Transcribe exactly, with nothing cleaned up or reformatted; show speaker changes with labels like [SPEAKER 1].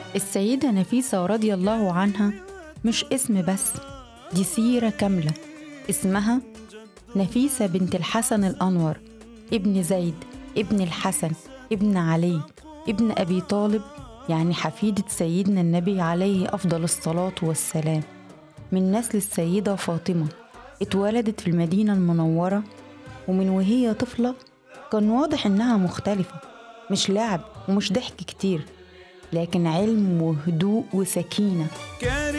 [SPEAKER 1] السيدة نفيسة رضي الله عنها مش اسم بس، دي سيرة كاملة. اسمها نفيسة بنت الحسن الأنور، ابن زيد ابن الحسن ابن علي ابن أبي طالب، يعني حفيدة سيدنا النبي عليه أفضل الصلاة والسلام، من نسل السيدة فاطمة. اتولدت في المدينة المنورة، ومن وهي طفلة كان واضح إنها مختلفة، مش لعب ومش ضحك كتير، لكن علم وهدوء وسكينة.